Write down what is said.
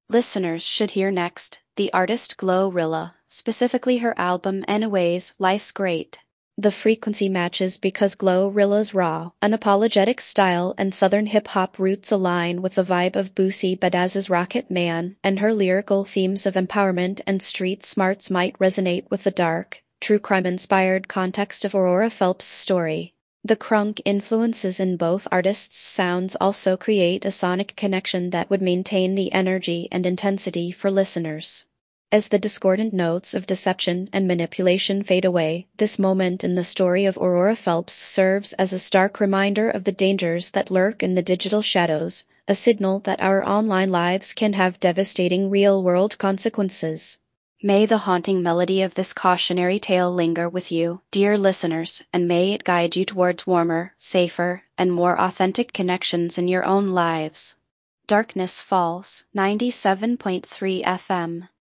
Listeners should hear next the artist Glorilla, specifically her album Anyways, Life's Great. The frequency matches because Glorilla's raw, unapologetic style and southern hip-hop roots align with the vibe of Boosie Badazz's Rocket Man, and her lyrical themes of empowerment and street smarts might resonate with the dark, true crime-inspired context of Aurora Phelps' story. The crunk influences in both artists' sounds also create a sonic connection that would maintain the energy and intensity for listeners. As the discordant notes of deception and manipulation fade away, this moment in the story of Aurora Phelps serves as a stark reminder of the dangers that lurk in the digital shadows, a signal that our online lives can have devastating real-world consequences. May the haunting melody of this cautionary tale linger with you, dear listeners, and may it guide you towards warmer, safer, and more authentic connections in your own lives. Darkness Falls, 97.3 FM.